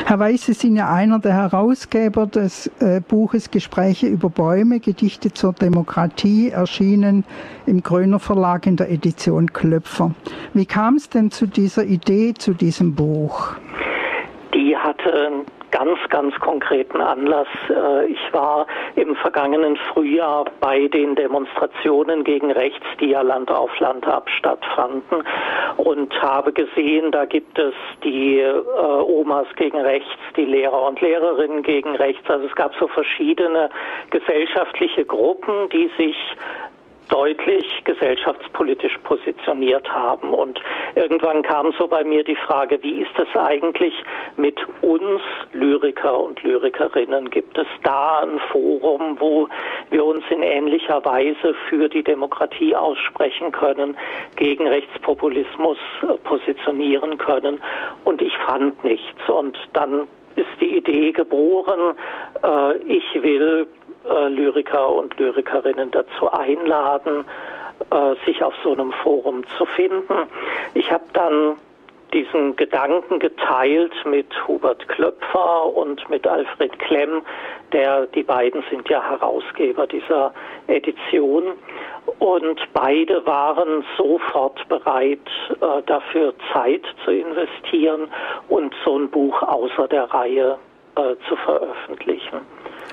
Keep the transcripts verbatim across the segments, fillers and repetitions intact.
Herr Weiß, Sie sind ja einer der Herausgeber des äh, Buches Gespräche über Bäume, Gedichte zur Demokratie, erschienen im Gröner Verlag in der Edition Klöpfer. Wie kam es denn zu dieser Idee, zu diesem Buch? Die hatte einen ganz, ganz konkreten Anlass. Ich war im vergangenen Frühjahr bei den Demonstrationen gegen rechts, die ja Land auf Land ab stattfanden, und habe gesehen, da gibt es die äh, Omas gegen rechts, die Lehrer und Lehrerinnen gegen rechts. Also es gab so verschiedene gesellschaftliche Gruppen, die sich deutlich gesellschaftspolitisch positioniert haben. Und irgendwann kam so bei mir die Frage, wie ist es eigentlich mit uns Lyriker und Lyrikerinnen? Gibt es da ein Forum, wo wir uns in ähnlicher Weise für die Demokratie aussprechen können, gegen Rechtspopulismus positionieren können? Und ich fand nichts. Und dann ist die Idee geboren, äh, ich will äh, Lyriker und Lyrikerinnen dazu einladen, äh, sich auf so einem Forum zu finden. Ich habe dann diesen Gedanken geteilt mit Hubert Klöpfer und mit Alfred Klemm, der, die beiden sind ja Herausgeber dieser Edition, und beide waren sofort bereit, äh, dafür Zeit zu investieren und so ein Buch außer der Reihe äh, zu veröffentlichen.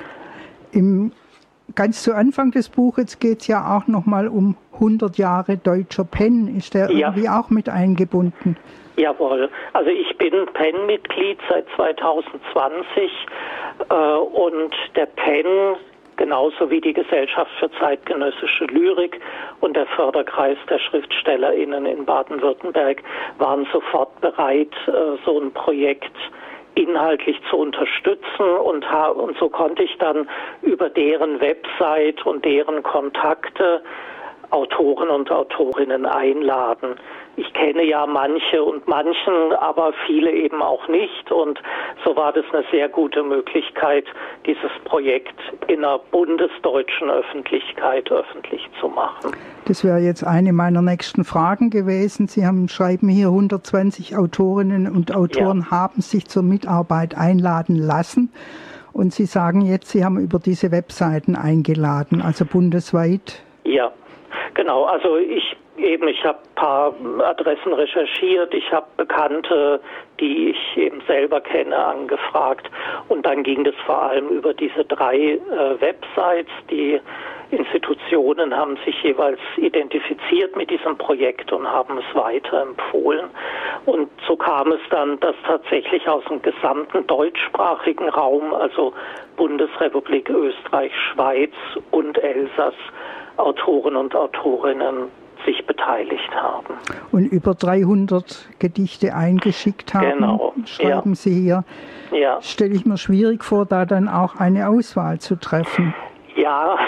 Im, ganz zu Anfang des Buches geht es ja auch nochmal um hundert Jahre Deutscher Pen. Ist der ja. irgendwie auch mit eingebunden? Jawohl. Also ich bin Pen-Mitglied seit zweitausendzwanzig äh, und der Pen, genauso wie die Gesellschaft für zeitgenössische Lyrik und der Förderkreis der SchriftstellerInnen in Baden-Württemberg, waren sofort bereit, äh, so ein Projekt inhaltlich zu unterstützen, und, und so konnte ich dann über deren Website und deren Kontakte Autoren und Autorinnen einladen. Ich kenne ja manche und manchen, aber viele eben auch nicht, und so war das eine sehr gute Möglichkeit, dieses Projekt in einer bundesdeutschen Öffentlichkeit öffentlich zu machen. Das wäre jetzt eine meiner nächsten Fragen gewesen. Sie haben, schreiben hier, hundertzwanzig Autorinnen und Autoren ja. haben sich zur Mitarbeit einladen lassen, und Sie sagen jetzt, Sie haben über diese Webseiten eingeladen, also bundesweit? Ja. Genau, also ich eben, ich habe ein paar Adressen recherchiert, ich habe Bekannte, die ich eben selber kenne, angefragt, und dann ging das vor allem über diese drei äh, Websites. Die Institutionen haben sich jeweils identifiziert mit diesem Projekt und haben es weiterempfohlen. Und so kam es dann, dass tatsächlich aus dem gesamten deutschsprachigen Raum, also Bundesrepublik Österreich, Schweiz und Elsass, Autoren und Autorinnen sich beteiligt haben. Und über dreihundert Gedichte eingeschickt haben, genau. schreiben ja. Sie hier. Ja. Stelle ich mir schwierig vor, da dann auch eine Auswahl zu treffen. Ja,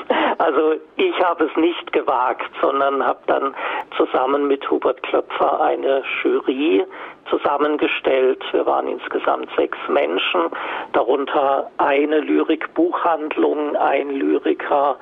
also ich habe es nicht gewagt, sondern habe dann zusammen mit Hubert Klöpfer eine Jury zusammengestellt. Wir waren insgesamt sechs Menschen, darunter eine Lyrikbuchhandlung, ein Lyriker,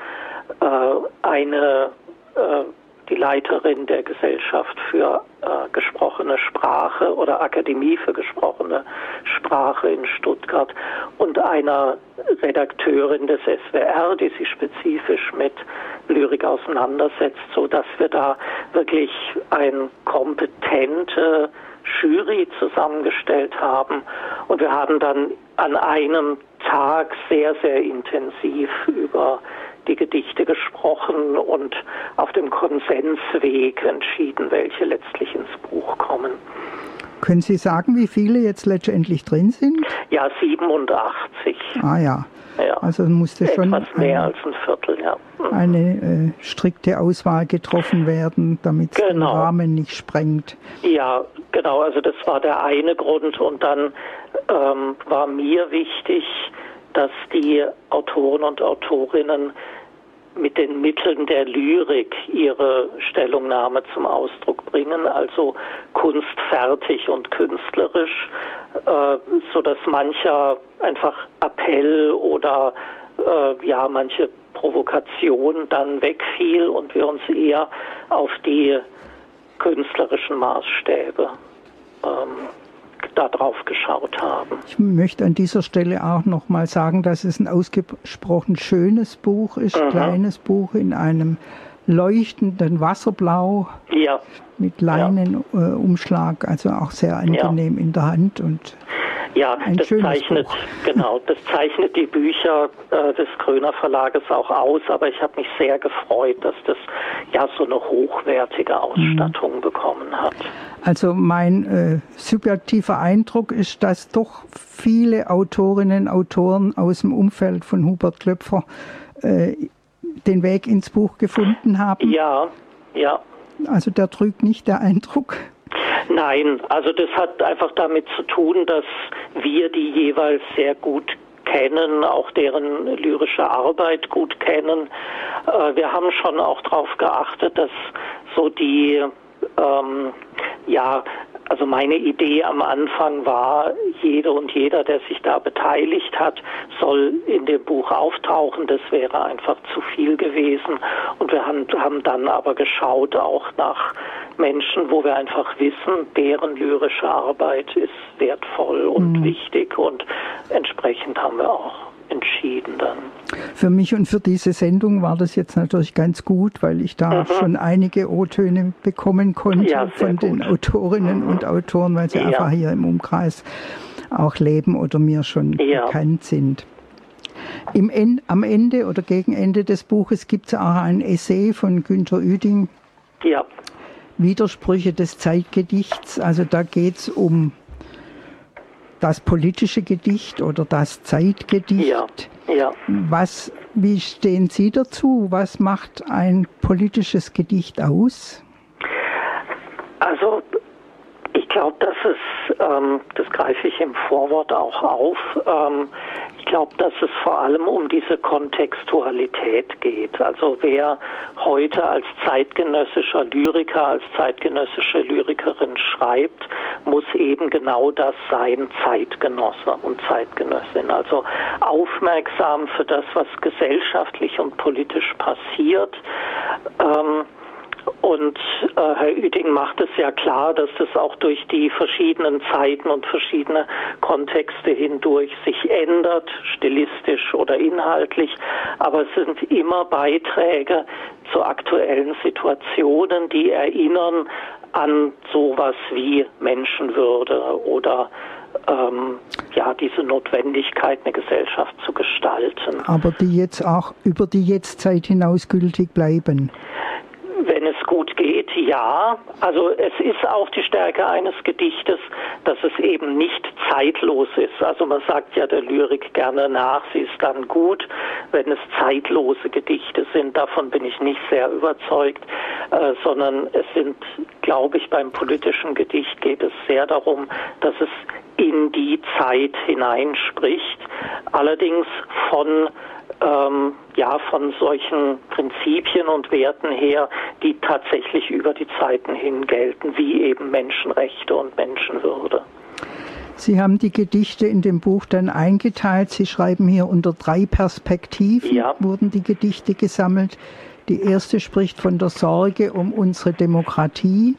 äh, eine äh, die Leiterin der Gesellschaft für äh, gesprochene Sprache oder Akademie für gesprochene Sprache in Stuttgart und einer Redakteurin des S W R, die sich spezifisch mit Lyrik auseinandersetzt, so dass wir da wirklich eine kompetente Jury zusammengestellt haben, und wir haben dann an einem Tag sehr, sehr intensiv über die Gedichte gesprochen und auf dem Konsensweg entschieden, welche letztlich ins Buch kommen. Können Sie sagen, wie viele jetzt letztendlich drin sind? Ja, siebenundachtzig. Ah ja, ja. Also musste schon etwas mehr eine, als ein Viertel, ja. Mhm. eine äh, strikte Auswahl getroffen werden, damit es genau. den Rahmen nicht sprengt. Ja, genau, also das war der eine Grund, und dann ähm, war mir wichtig, dass die Autoren und Autorinnen mit den Mitteln der Lyrik ihre Stellungnahme zum Ausdruck bringen, also kunstfertig und künstlerisch, äh, so dass mancher einfach Appell oder äh, ja manche Provokation dann wegfiel und wir uns eher auf die künstlerischen Maßstäbe ähm, da drauf geschaut haben. Ich möchte an dieser Stelle auch noch mal sagen, dass es ein ausgesprochen schönes Buch ist, mhm. kleines Buch in einem leuchtenden Wasserblau ja. mit Leinenumschlag, ja. also auch sehr angenehm ja. in der Hand und ja, ein das schönes zeichnet Buch. Genau, das zeichnet die Bücher äh, des Kröner Verlages auch aus, aber ich habe mich sehr gefreut, dass das ja so eine hochwertige Ausstattung mhm. bekommen hat. Also mein äh, subjektiver Eindruck ist, dass doch viele Autorinnen und Autoren aus dem Umfeld von Hubert Klöpfer äh, den Weg ins Buch gefunden haben. Ja, ja. Also der trügt nicht, der Eindruck. Nein, also das hat einfach damit zu tun, dass wir die jeweils sehr gut kennen, auch deren lyrische Arbeit gut kennen. Äh, wir haben schon auch darauf geachtet, dass so die, ähm, ja, also meine Idee am Anfang war, jede und jeder, der sich da beteiligt hat, soll in dem Buch auftauchen. Das wäre einfach zu viel gewesen. Und wir haben, haben dann aber geschaut auch nach Menschen, wo wir einfach wissen, deren lyrische Arbeit ist wertvoll und mhm. wichtig. Und entsprechend haben wir auch entschieden dann. Für mich und für diese Sendung war das jetzt natürlich ganz gut, weil ich da mhm. schon einige O-Töne bekommen konnte ja, von gut. den Autorinnen mhm. und Autoren, weil sie ja. einfach hier im Umkreis auch leben oder mir schon ja. bekannt sind. Im End, am Ende oder gegen Ende des Buches gibt es auch ein Essay von Günter Ueding, ja. Widersprüche des Zeitgedichts. Also da geht es um das politische Gedicht oder das Zeitgedicht. Ja, ja. Was, wie stehen Sie dazu? Was macht ein politisches Gedicht aus? Also ich glaube, dass es, ähm, das greife ich im Vorwort auch auf, ähm, ich glaube, dass es vor allem um diese Kontextualität geht. Also wer heute als zeitgenössischer Lyriker, als zeitgenössische Lyrikerin schreibt, muss eben genau das sein, Zeitgenosse und Zeitgenössin. Also aufmerksam für das, was gesellschaftlich und politisch passiert. Ähm, Und äh, Herr Ueding macht es ja klar, dass das auch durch die verschiedenen Zeiten und verschiedene Kontexte hindurch sich ändert, stilistisch oder inhaltlich. Aber es sind immer Beiträge zu aktuellen Situationen, die erinnern an sowas wie Menschenwürde oder ähm, ja, diese Notwendigkeit, eine Gesellschaft zu gestalten. Aber die jetzt auch über die Jetztzeit hinaus gültig bleiben. Wenn es gut geht, ja. Also es ist auch die Stärke eines Gedichtes, dass es eben nicht zeitlos ist. Also man sagt ja der Lyrik gerne nach, sie ist dann gut, wenn es zeitlose Gedichte sind. Davon bin ich nicht sehr überzeugt, äh, sondern es sind, glaube ich, beim politischen Gedicht geht es sehr darum, dass es in die Zeit hineinspricht. Allerdings von Ähm, ja, von solchen Prinzipien und Werten her, die tatsächlich über die Zeiten hin gelten, wie eben Menschenrechte und Menschenwürde. Sie haben die Gedichte in dem Buch dann eingeteilt. Sie schreiben hier unter drei Perspektiven, ja. wurden die Gedichte gesammelt. Die erste spricht von der Sorge um unsere Demokratie,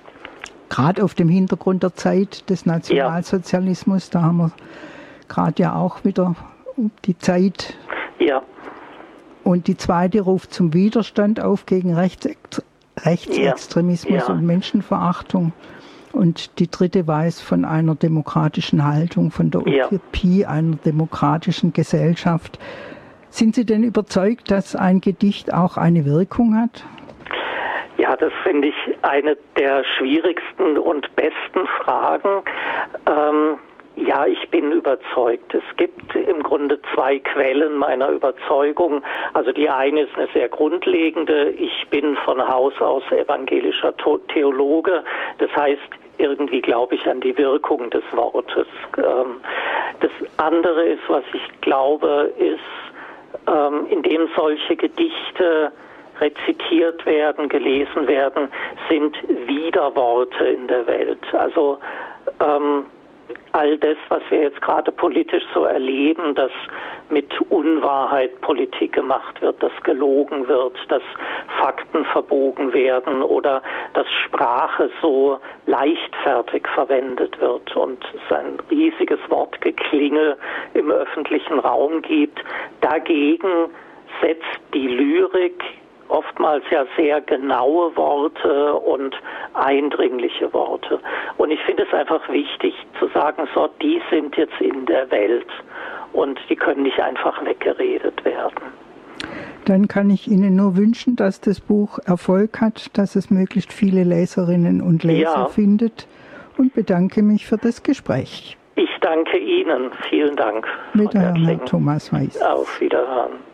gerade auf dem Hintergrund der Zeit des Nationalsozialismus. Ja. Da haben wir gerade ja auch wieder die Zeit. Ja. Und die zweite ruft zum Widerstand auf gegen Rechtsext- Rechtsextremismus ja. Ja. und Menschenverachtung. Und die dritte weiß von einer demokratischen Haltung, von der Utopie ja. einer demokratischen Gesellschaft. Sind Sie denn überzeugt, dass ein Gedicht auch eine Wirkung hat? Ja, das finde ich eine der schwierigsten und besten Fragen. Ähm, Ja, ich bin überzeugt. Es gibt im Grunde zwei Quellen meiner Überzeugung. Also die eine ist eine sehr grundlegende. Ich bin von Haus aus evangelischer Theologe. Das heißt, irgendwie glaube ich an die Wirkung des Wortes. Das andere ist, was ich glaube, ist, indem solche Gedichte rezitiert werden, gelesen werden, sind Widerworte in der Welt. Also all das, was wir jetzt gerade politisch so erleben, dass mit Unwahrheit Politik gemacht wird, dass gelogen wird, dass Fakten verbogen werden oder dass Sprache so leichtfertig verwendet wird und es ein riesiges Wortgeklingel im öffentlichen Raum gibt. Dagegen setzt die Lyrik oftmals ja sehr genaue Worte und eindringliche Worte. Und ich finde es einfach wichtig zu sagen, so, die sind jetzt in der Welt und die können nicht einfach weggeredet werden. Dann kann ich Ihnen nur wünschen, dass das Buch Erfolg hat, dass es möglichst viele Leserinnen und Leser ja. findet und bedanke mich für das Gespräch. Ich danke Ihnen. Vielen Dank. Wiederhören, Herr Thomas Weiß. Auf Wiederhören.